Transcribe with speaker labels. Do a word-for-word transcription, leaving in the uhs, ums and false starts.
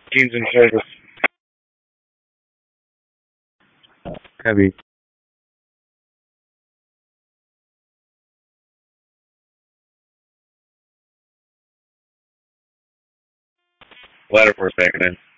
Speaker 1: Jeans in service. Heavy. Ladder force backing in.